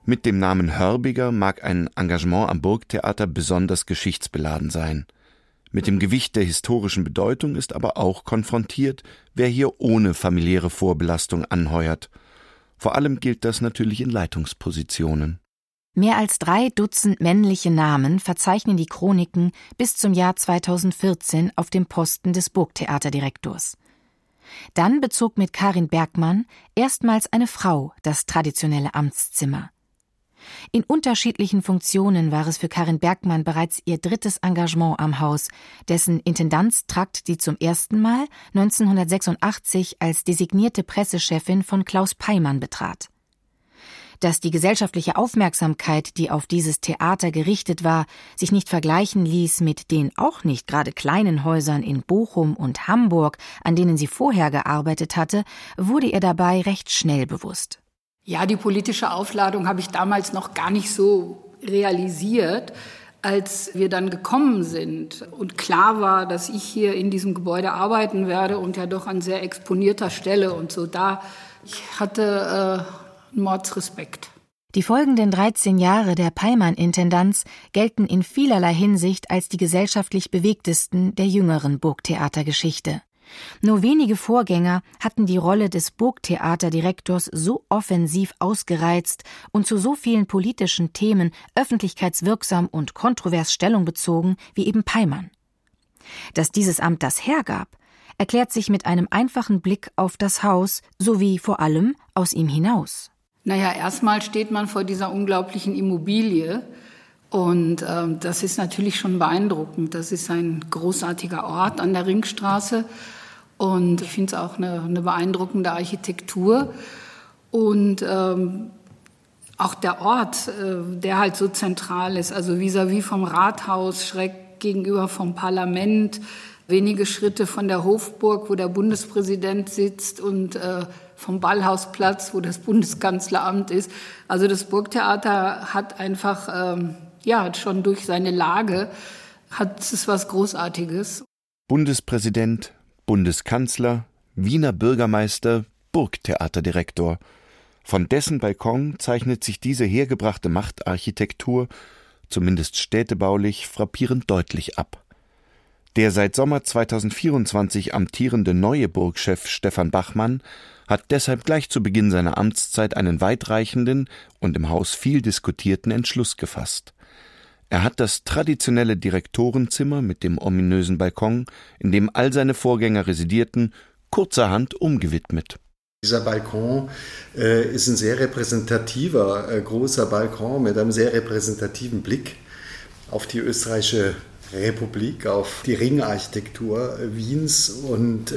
Mit dem Namen Hörbiger mag ein Engagement am Burgtheater besonders geschichtsbeladen sein. Mit dem Gewicht der historischen Bedeutung ist aber auch konfrontiert, wer hier ohne familiäre Vorbelastung anheuert. Vor allem gilt das natürlich in Leitungspositionen. Mehr als 3 Dutzend männliche Namen verzeichnen die Chroniken bis zum Jahr 2014 auf dem Posten des Burgtheaterdirektors. Dann bezog mit Karin Bergmann erstmals eine Frau das traditionelle Amtszimmer. In unterschiedlichen Funktionen war es für Karin Bergmann bereits ihr 3. Engagement am Haus, dessen Intendanztrakt die zum ersten Mal 1986 als designierte Pressechefin von Klaus Peymann betrat. Dass die gesellschaftliche Aufmerksamkeit, die auf dieses Theater gerichtet war, sich nicht vergleichen ließ mit den auch nicht gerade kleinen Häusern in Bochum und Hamburg, an denen sie vorher gearbeitet hatte, wurde ihr dabei recht schnell bewusst. Ja, die politische Aufladung habe ich damals noch gar nicht so realisiert, als wir dann gekommen sind und klar war, dass ich hier in diesem Gebäude arbeiten werde und ja doch an sehr exponierter Stelle und so. Ich hatte Mordsrespekt. Die folgenden 13 Jahre der Peymann-Intendanz gelten in vielerlei Hinsicht als die gesellschaftlich bewegtesten der jüngeren Burgtheatergeschichte. Nur wenige Vorgänger hatten die Rolle des Burgtheaterdirektors so offensiv ausgereizt und zu so vielen politischen Themen öffentlichkeitswirksam und kontrovers Stellung bezogen wie eben Peymann. Dass dieses Amt das hergab, erklärt sich mit einem einfachen Blick auf das Haus sowie vor allem aus ihm hinaus. Naja, erstmal steht man vor dieser unglaublichen Immobilie. Und das ist natürlich schon beeindruckend. Das ist ein großartiger Ort an der Ringstraße. Und ich finde es auch eine beeindruckende Architektur. Und auch der Ort, der halt so zentral ist, also vis-à-vis vom Rathaus, schräg gegenüber vom Parlament, wenige Schritte von der Hofburg, wo der Bundespräsident sitzt, und vom Ballhausplatz, wo das Bundeskanzleramt ist. Also das Burgtheater hat einfach, schon durch seine Lage, hat es was Großartiges. Bundespräsident, Bundeskanzler, Wiener Bürgermeister, Burgtheaterdirektor. Von dessen Balkon zeichnet sich diese hergebrachte Machtarchitektur, zumindest städtebaulich, frappierend deutlich ab. Der seit Sommer 2024 amtierende neue Burgchef Stefan Bachmann hat deshalb gleich zu Beginn seiner Amtszeit einen weitreichenden und im Haus viel diskutierten Entschluss gefasst. Er hat das traditionelle Direktorenzimmer mit dem ominösen Balkon, in dem all seine Vorgänger residierten, kurzerhand umgewidmet. Dieser Balkon ist ein sehr repräsentativer, großer Balkon mit einem sehr repräsentativen Blick auf die österreichische Republik, auf die Ringarchitektur Wiens, und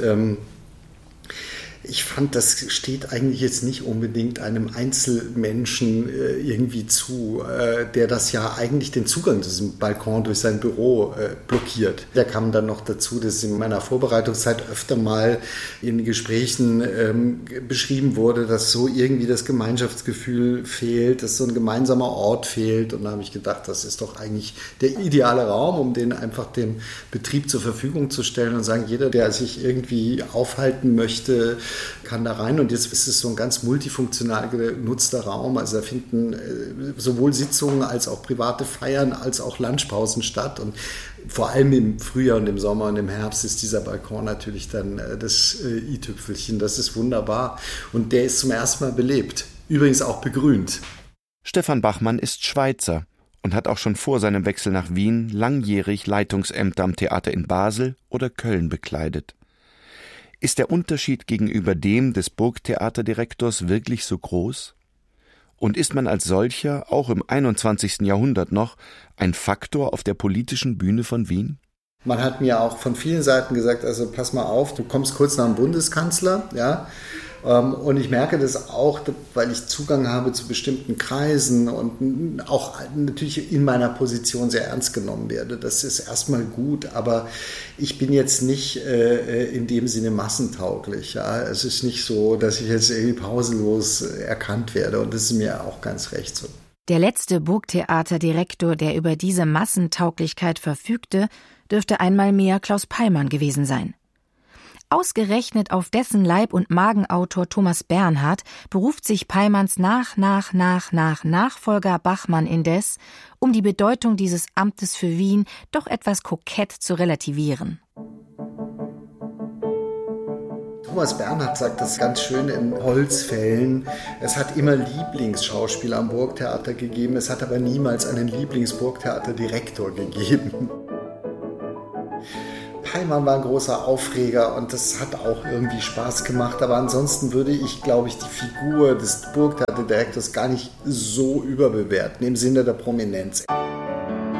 ich fand, das steht eigentlich jetzt nicht unbedingt einem Einzelmenschen irgendwie zu, der das ja eigentlich den Zugang zu diesem Balkon durch sein Büro blockiert. Da kam dann noch dazu, dass in meiner Vorbereitungszeit öfter mal in Gesprächen beschrieben wurde, dass so irgendwie das Gemeinschaftsgefühl fehlt, dass so ein gemeinsamer Ort fehlt. Und da habe ich gedacht, das ist doch eigentlich der ideale Raum, um den einfach dem Betrieb zur Verfügung zu stellen und sagen, jeder, der sich irgendwie aufhalten möchte, kann da rein. Und jetzt ist es so ein ganz multifunktional genutzter Raum. Also da finden sowohl Sitzungen als auch private Feiern als auch Lunchpausen statt. Und vor allem im Frühjahr und im Sommer und im Herbst ist dieser Balkon natürlich dann das i-Tüpfelchen. Das ist wunderbar. Und der ist zum ersten Mal belebt. Übrigens auch begrünt. Stefan Bachmann ist Schweizer und hat auch schon vor seinem Wechsel nach Wien langjährig Leitungsämter am Theater in Basel oder Köln bekleidet. Ist der Unterschied gegenüber dem des Burgtheaterdirektors wirklich so groß? Und ist man als solcher, auch im 21. Jahrhundert noch, ein Faktor auf der politischen Bühne von Wien? Man hat mir auch von vielen Seiten gesagt, also pass mal auf, du kommst kurz nach dem Bundeskanzler, ja. Und ich merke das auch, weil ich Zugang habe zu bestimmten Kreisen und auch natürlich in meiner Position sehr ernst genommen werde. Das ist erstmal gut, aber ich bin jetzt nicht in dem Sinne massentauglich. Ja. Es ist nicht so, dass ich jetzt irgendwie pausenlos erkannt werde, und das ist mir auch ganz recht so. Der letzte Burgtheaterdirektor, der über diese Massentauglichkeit verfügte, dürfte einmal mehr Klaus Peymann gewesen sein. Ausgerechnet auf dessen Leib- und Magenautor Thomas Bernhard beruft sich Peymanns Nachfolger Bachmann indes, um die Bedeutung dieses Amtes für Wien doch etwas kokett zu relativieren. Thomas Bernhard sagt das ganz schön in Holzfällen. Es hat immer Lieblingsschauspieler am Burgtheater gegeben, es hat aber niemals einen Lieblingsburgtheaterdirektor gegeben. Peymann war ein großer Aufreger und das hat auch irgendwie Spaß gemacht, aber ansonsten würde ich, glaube ich, die Figur des Burgtheaterdirektors gar nicht so überbewerten im Sinne der Prominenz.